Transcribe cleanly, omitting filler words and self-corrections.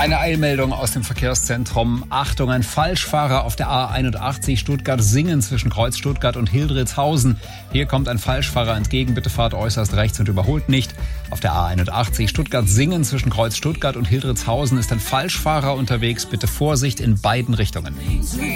Eine Eilmeldung aus dem Verkehrszentrum. Achtung, ein Falschfahrer auf der A81 Stuttgart-Singen zwischen Kreuz Stuttgart und Hildritzhausen. Hier kommt ein Falschfahrer entgegen. Bitte fahrt äußerst rechts und überholt nicht. Auf der A81 Stuttgart-Singen zwischen Kreuz Stuttgart und Hildritzhausen ist ein Falschfahrer unterwegs. Bitte Vorsicht in beiden Richtungen.